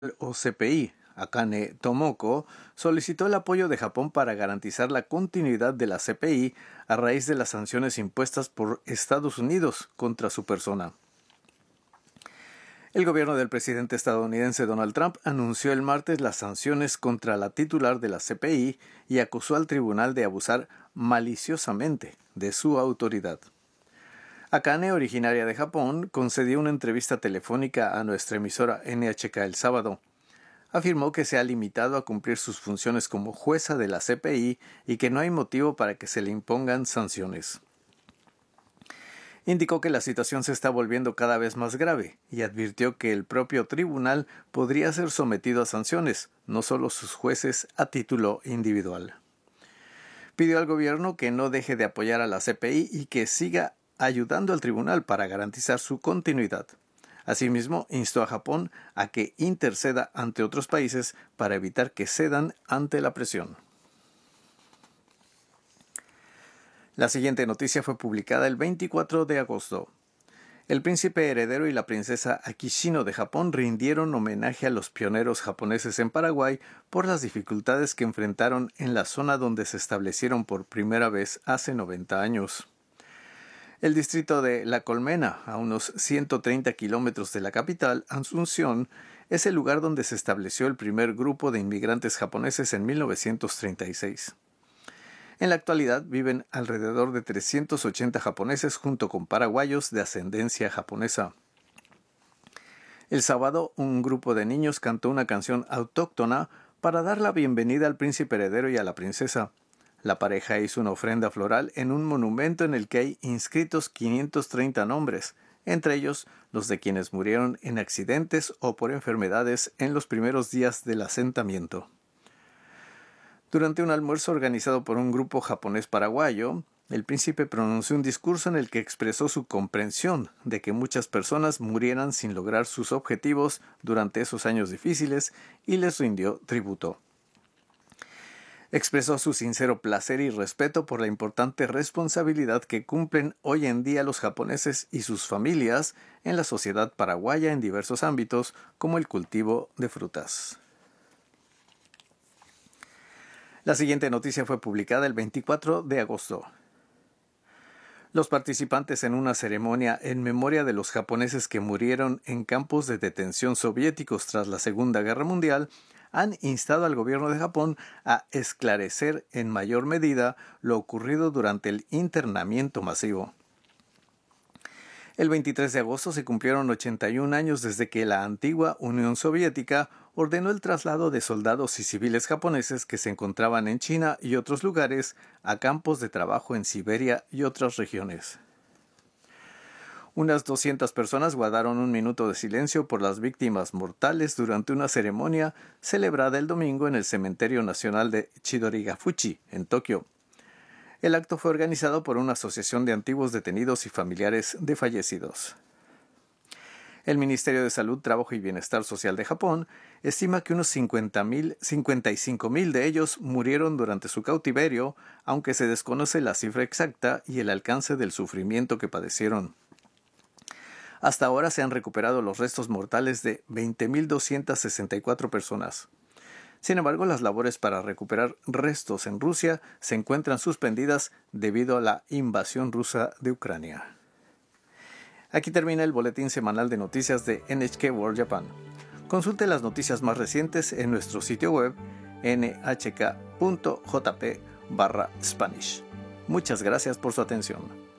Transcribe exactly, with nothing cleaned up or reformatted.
o C P I, Akane Tomoko, solicitó el apoyo de Japón para garantizar la continuidad de la C P I a raíz de las sanciones impuestas por Estados Unidos contra su persona. El gobierno del presidente estadounidense Donald Trump anunció el martes las sanciones contra la titular de la C P I y acusó al tribunal de abusar maliciosamente de su autoridad. Akane, originaria de Japón, concedió una entrevista telefónica a nuestra emisora N H K el sábado. Afirmó que se ha limitado a cumplir sus funciones como jueza de la C P I y que no hay motivo para que se le impongan sanciones. Indicó que la situación se está volviendo cada vez más grave y advirtió que el propio tribunal podría ser sometido a sanciones, no solo sus jueces a título individual. Pidió al gobierno que no deje de apoyar a la C P I y que siga ayudando al tribunal para garantizar su continuidad. Asimismo, instó a Japón a que interceda ante otros países para evitar que cedan ante la presión. La siguiente noticia fue publicada el veinticuatro de agosto. El príncipe heredero y la princesa Akishino de Japón rindieron homenaje a los pioneros japoneses en Paraguay por las dificultades que enfrentaron en la zona donde se establecieron por primera vez hace noventa años. El distrito de La Colmena, a unos ciento treinta kilómetros de la capital, Asunción, es el lugar donde se estableció el primer grupo de inmigrantes japoneses en mil novecientos treinta y seis. En la actualidad viven alrededor de trescientos ochenta japoneses junto con paraguayos de ascendencia japonesa. El sábado, un grupo de niños cantó una canción autóctona para dar la bienvenida al príncipe heredero y a la princesa. La pareja hizo una ofrenda floral en un monumento en el que hay inscritos quinientos treinta nombres, entre ellos los de quienes murieron en accidentes o por enfermedades en los primeros días del asentamiento. Durante un almuerzo organizado por un grupo japonés paraguayo, el príncipe pronunció un discurso en el que expresó su comprensión de que muchas personas murieran sin lograr sus objetivos durante esos años difíciles y les rindió tributo. Expresó su sincero placer y respeto por la importante responsabilidad que cumplen hoy en día los japoneses y sus familias en la sociedad paraguaya en diversos ámbitos, como el cultivo de frutas. La siguiente noticia fue publicada el veinticuatro de agosto. Los participantes en una ceremonia en memoria de los japoneses que murieron en campos de detención soviéticos tras la Segunda Guerra Mundial han instado al gobierno de Japón a esclarecer en mayor medida lo ocurrido durante el internamiento masivo. El veintitrés de agosto se cumplieron ochenta y un años desde que la antigua Unión Soviética ordenó el traslado de soldados y civiles japoneses que se encontraban en China y otros lugares a campos de trabajo en Siberia y otras regiones. Unas doscientas personas guardaron un minuto de silencio por las víctimas mortales durante una ceremonia celebrada el domingo en el Cementerio Nacional de Chidorigafuchi, en Tokio. El acto fue organizado por una asociación de antiguos detenidos y familiares de fallecidos. El Ministerio de Salud, Trabajo y Bienestar Social de Japón estima que unos cincuenta mil, cincuenta y cinco mil de ellos murieron durante su cautiverio, aunque se desconoce la cifra exacta y el alcance del sufrimiento que padecieron. Hasta ahora se han recuperado los restos mortales de veinte mil doscientas sesenta y cuatro personas. Sin embargo, las labores para recuperar restos en Rusia se encuentran suspendidas debido a la invasión rusa de Ucrania. Aquí termina el boletín semanal de noticias de N H K World Japan. Consulte las noticias más recientes en nuestro sitio web n h k punto j p barra spanish. Muchas gracias por su atención.